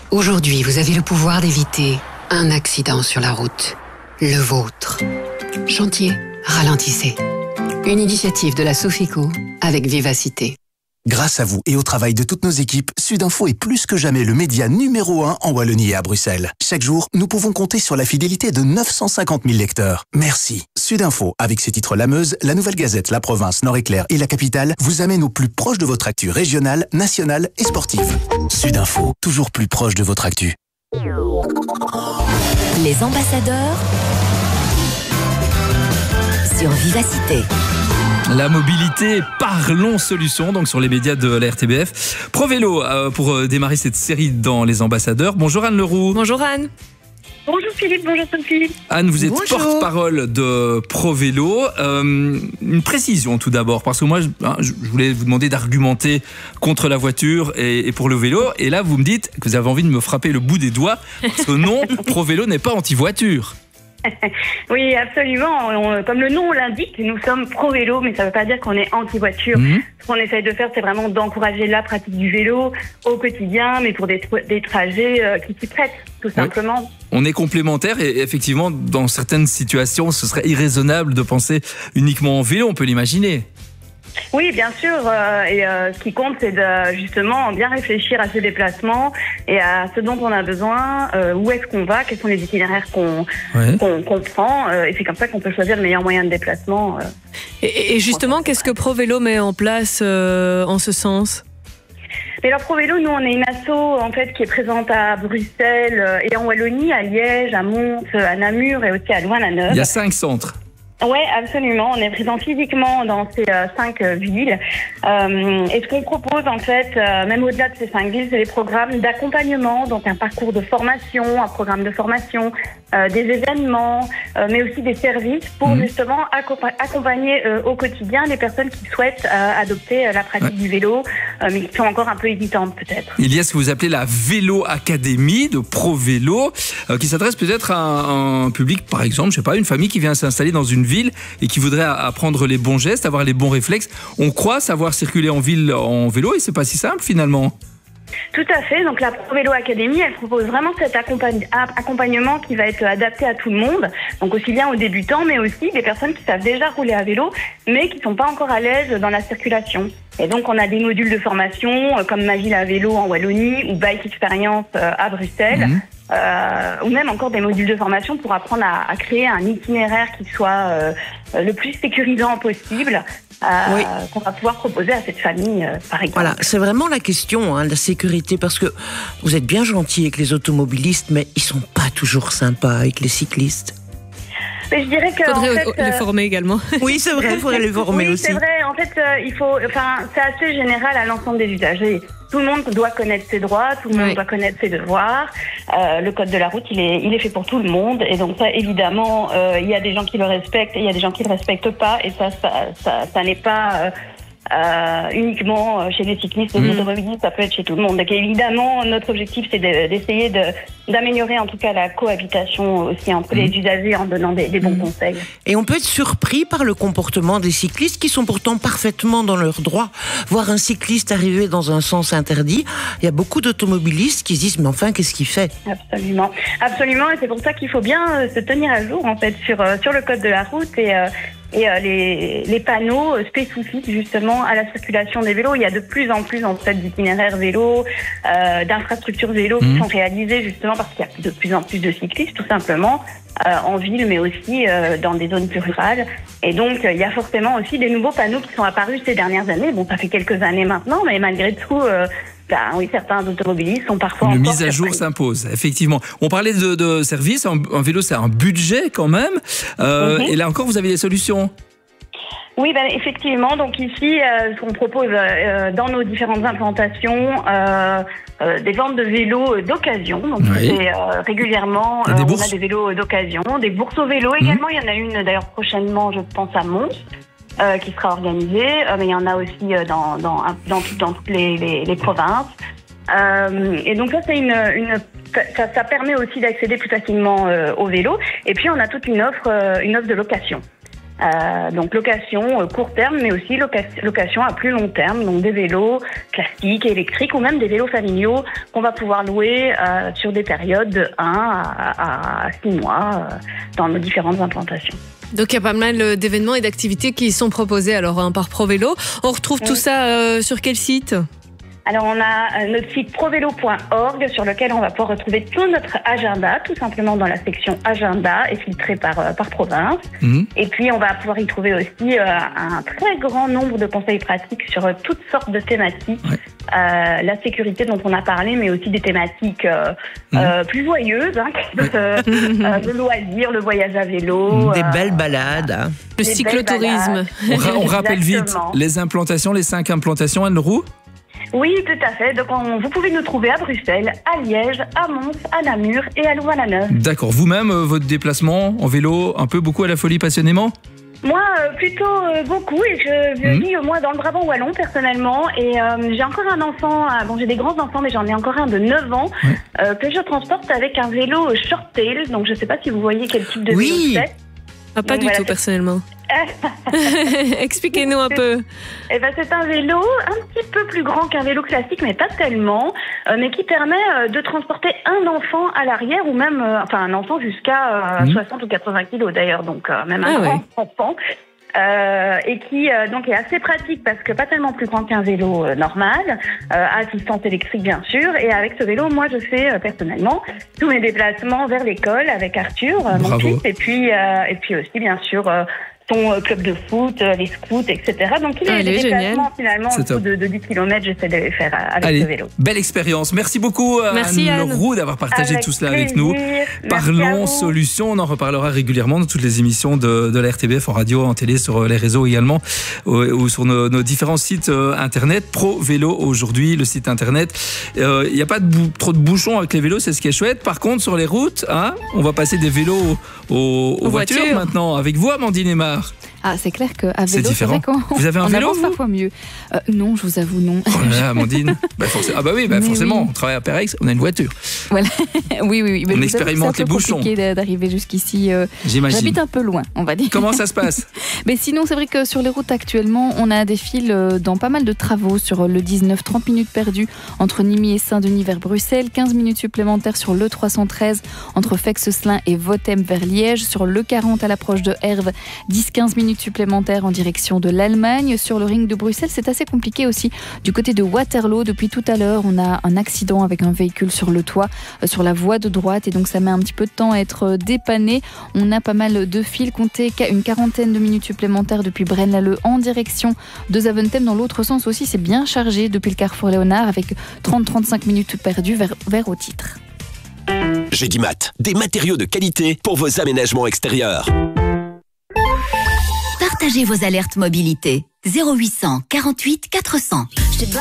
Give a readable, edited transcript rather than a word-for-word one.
Aujourd'hui, vous avez le pouvoir d'éviter un accident sur la route. Le vôtre. Chantier, ralentissez. Une initiative de la Sofico avec vivacité. Grâce à vous et au travail de toutes nos équipes, Sudinfo est plus que jamais le média numéro 1 en Wallonie et à Bruxelles. Chaque jour, nous pouvons compter sur la fidélité de 950 000 lecteurs. Merci. Sudinfo, avec ses titres La Meuse, La Nouvelle Gazette, La Province, Nord-Éclair et La Capitale, vous amène au plus proche de votre actu régionale, nationale et sportive. Sudinfo, toujours plus proche de votre actu. Les ambassadeurs sur Vivacité. La mobilité, parlons solutions, donc sur les médias de la RTBF. ProVélo, pour démarrer cette série dans les ambassadeurs. Bonjour Anne Leroux. Bonjour Anne. Bonjour Philippe, bonjour Sophie. Anne, vous êtes Bonjour. porte-parole de ProVélo. Une précision tout d'abord, parce que moi, je voulais vous demander d'argumenter contre la voiture et pour le vélo. Et là, vous me dites que vous avez envie de me frapper le bout des doigts, parce que non, ProVélo n'est pas anti-voiture. Oui, absolument. Comme le nom l'indique, nous sommes pro-vélo, mais ça ne veut pas dire qu'on est anti-voiture. Ce qu'on essaye de faire, c'est vraiment d'encourager la pratique du vélo au quotidien, mais pour des trajets qui s'y prêtent, tout simplement. On est complémentaires et effectivement, dans certaines situations, ce serait irraisonnable de penser uniquement en vélo, on peut l'imaginer. Oui, bien sûr. Ce qui compte, c'est de justement bien réfléchir à ce déplacement et à ce dont on a besoin, où est-ce qu'on va, quels sont les itinéraires qu'on prend. Et c'est comme ça qu'on peut choisir le meilleur moyen de déplacement. Et justement, qu'est-ce que ProVélo met en place en ce sens ? Mais alors ProVélo, nous on est une asso en fait qui est présente à Bruxelles et en Wallonie, à Liège, à Mons, à Namur et aussi à Louvain-la-Neuve. Il y a 5 centres. Oui, absolument. On est présent physiquement dans ces 5 villes. Et ce qu'on propose, en fait, même au-delà de ces 5 villes, c'est des programmes d'accompagnement, donc un parcours de formation, un programme de formation, des événements, mais aussi des services pour justement accompagner au quotidien les personnes qui souhaitent adopter la pratique du vélo, mais qui sont encore un peu hésitantes peut-être. Il y a ce que vous appelez la Vélo Académie de ProVélo, qui s'adresse peut-être à un public, par exemple, je sais pas, une famille qui vient s'installer dans une ville et qui voudrait apprendre les bons gestes, avoir les bons réflexes. On croit savoir circuler en ville en vélo et c'est pas si simple finalement. Tout à fait. Donc la ProVélo Académie, elle propose vraiment cet accompagnement qui va être adapté à tout le monde. Donc aussi bien aux débutants, mais aussi des personnes qui savent déjà rouler à vélo, mais qui sont pas encore à l'aise dans la circulation. Et donc on a des modules de formation comme Ma ville à vélo en Wallonie ou Bike Experience à Bruxelles. Ou même encore des modules de formation pour apprendre à créer un itinéraire qui soit le plus sécurisant possible. Qu'on va pouvoir proposer à cette famille, par exemple. Voilà, c'est vraiment la question, la sécurité, parce que vous êtes bien gentil avec les automobilistes, mais ils sont pas toujours sympas avec les cyclistes. Mais je dirais que faudrait les former également. Oui, c'est vrai, il faudrait les former aussi. Oui, c'est vrai. En fait, c'est assez général à l'ensemble des usagers. Tout le monde doit connaître ses droits, tout le monde doit connaître ses devoirs. Le code de la route, il est fait pour tout le monde. Et donc ça, évidemment, il y a des gens qui le respectent et il y a des gens qui le respectent pas. Et ça n'est pas uniquement chez les cyclistes et les automobilistes, ça peut être chez tout le monde. Donc évidemment, notre objectif, c'est d'essayer d'améliorer en tout cas la cohabitation aussi entre les usagers en donnant des bons conseils. Et on peut être surpris par le comportement des cyclistes qui sont pourtant parfaitement dans leurs droits. Voir un cycliste arriver dans un sens interdit, il y a beaucoup d'automobilistes qui se disent mais enfin qu'est-ce qu'il fait ? Absolument, absolument. Et c'est pour ça qu'il faut bien se tenir à jour en fait sur le code de la route et les panneaux spécifiques justement à la circulation des vélos. Il y a de plus en plus en fait d'itinéraires vélos, d'infrastructures vélos qui sont réalisées justement parce qu'il y a de plus en plus de cyclistes tout simplement en ville mais aussi dans des zones plus rurales. Et donc il y a forcément aussi des nouveaux panneaux qui sont apparus ces dernières années. Bon, ça fait quelques années maintenant, mais malgré tout oui, certains automobilistes sont parfois une mise à jour s'impose, effectivement. On parlait de services, un vélo c'est un budget quand même, et là encore vous avez des solutions. Oui, effectivement. Donc ici, on propose dans nos différentes implantations des ventes de vélos d'occasion. Donc régulièrement, on a des vélos d'occasion, des bourses au vélo également. Il y en a une d'ailleurs prochainement, je pense, à Mons. Qui sera organisée, mais il y en a aussi dans toutes les provinces. Et donc ça, c'est ça permet aussi d'accéder plus facilement au vélo. Et puis on a toute une offre de location. Donc location court terme, mais aussi location à plus long terme, donc des vélos classiques, électriques ou même des vélos familiaux qu'on va pouvoir louer sur des périodes de 1 à 6 mois dans nos différentes implantations. Donc il y a pas mal d'événements et d'activités qui sont proposés alors par ProVélo. On retrouve tout ça sur quel site ? Alors, on a notre site provélo.org sur lequel on va pouvoir retrouver tout notre agenda, tout simplement dans la section agenda et filtré par province. Et puis, on va pouvoir y trouver aussi un très grand nombre de conseils pratiques sur toutes sortes de thématiques. La sécurité dont on a parlé, mais aussi des thématiques plus joyeuses, le loisir, le voyage à vélo. Des belles balades. Le cyclotourisme. On rappelle vite les implantations, les 5 implantations, Anne-Leroux. Oui, tout à fait. Donc, vous pouvez nous trouver à Bruxelles, à Liège, à Mons, à Namur et à Louvain-la-Neuve. D'accord. Vous-même, votre déplacement en vélo, un peu, beaucoup à la folie, passionnément ? Moi, plutôt beaucoup. Et je vis, moi, dans le Brabant wallon, personnellement. Et j'ai encore un enfant. J'ai des grands-enfants, mais j'en ai encore un de 9 ans que je transporte avec un vélo short-tail. Donc, je ne sais pas si vous voyez quel type de vélo c'est. Pas du tout, personnellement. Expliquez-nous un peu. Eh ben, c'est un vélo un petit peu plus grand qu'un vélo classique, mais pas tellement, mais qui permet de transporter un enfant à l'arrière ou même, un enfant jusqu'à 60 ou 80 kilos d'ailleurs, donc même un grand enfant. Et qui donc est assez pratique parce que pas tellement plus grand qu'un vélo normal, assistance électrique bien sûr. Et avec ce vélo, moi je fais personnellement tous mes déplacements vers l'école avec Arthur, mon fils, et puis aussi bien sûr son club de foot, les scouts, etc. Donc il y a des déplacements finalement en dessous de 10 km, j'essaie de les faire avec ce vélo. Belle expérience. Merci beaucoup Anne-Leroux d'avoir partagé tout cela avec nous. Parlons solutions, on en reparlera régulièrement dans toutes les émissions de la RTBF en radio, en télé, sur les réseaux également, ou sur nos différents sites internet. ProVélo aujourd'hui, le site internet. Il n'y a pas trop de bouchons avec les vélos, c'est ce qui est chouette. Par contre, sur les routes, on va passer des vélos aux voitures maintenant. Avec vous, Amandine Aymar. C'est clair qu'à vélo, c'est vrai qu'on vous avez un vélo, avance parfois mieux. Non, je vous avoue, non. Oh là là, Amandine. Forcément, on travaille à Pérex, on a une voiture. Voilà. Oui. On expérimente les bouchons. C'est compliqué d'arriver jusqu'ici. J'imagine. J'habite un peu loin, on va dire. Comment ça se passe ? Mais sinon, c'est vrai que sur les routes actuellement, on a des files dans pas mal de travaux sur le 19, 30 minutes perdues entre Nîmes et Saint-Denis vers Bruxelles, 15 minutes supplémentaires sur le 313 entre Fex-Slin et Votem vers Liège, sur le 40 à l'approche de Herve, 10-15 minutes supplémentaires en direction de l'Allemagne. Sur le ring de Bruxelles, c'est assez compliqué aussi. Du côté de Waterloo, depuis tout à l'heure, on a un accident avec un véhicule sur le toit, sur la voie de droite, et donc ça met un petit peu de temps à être dépanné. On a pas mal de files, comptez une quarantaine de minutes supplémentaires depuis Braine-l'Alleud en direction de Zaventem. Dans l'autre sens aussi, c'est bien chargé depuis le carrefour Léonard avec 30-35 minutes perdues vers au titre. Gédimat, des matériaux de qualité pour vos aménagements extérieurs. Partagez vos alertes mobilité. 0800 48 400.